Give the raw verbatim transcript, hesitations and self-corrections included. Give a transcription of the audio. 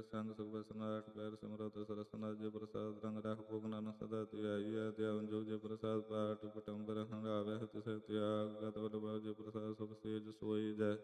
ਸੰਗ ਸੁਖ ਬਸਨਾਟ ਪੈਰ ਸਿਮਰਤ ਸਰਸਨਾ ਜੇ ਪ੍ਰਸਾਦ ਰੰਗ ਰਖ ਭੋਗ ਨਾਨਕ ਸਦਾ ਧਿਆਈਐ ਧਿਆਨ ਜੋਗ ਜੇ ਪ੍ਰਸਾਦ ਪਾਠ ਪਟੰਬਰ ਹੰਗਾਵੇ ਤਿਸੈ ਤਿਆਗ ਗਤ ਵਡ ਜੇ ਪ੍ਰਸਾਦ ਸੁਖ ਸੇਜ ਸੋਈ ਜੈ